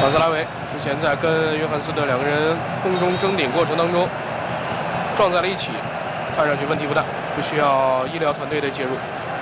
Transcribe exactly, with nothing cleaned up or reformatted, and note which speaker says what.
Speaker 1: 卡斯拉维之前在跟约翰斯特两个人空中争顶过程当中撞在了一起，看上去问题不大，不需要医疗团队的介入。